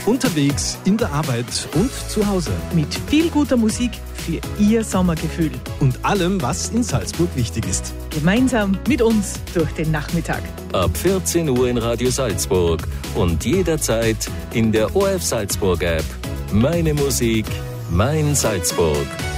Unterwegs, in der Arbeit und zu Hause. Mit viel guter Musik für Ihr Sommergefühl. Und allem, was in Salzburg wichtig ist. Gemeinsam mit uns durch den Nachmittag. Ab 14 Uhr in Radio Salzburg und jederzeit in der ORF Salzburg App. Meine Musik, mein Salzburg.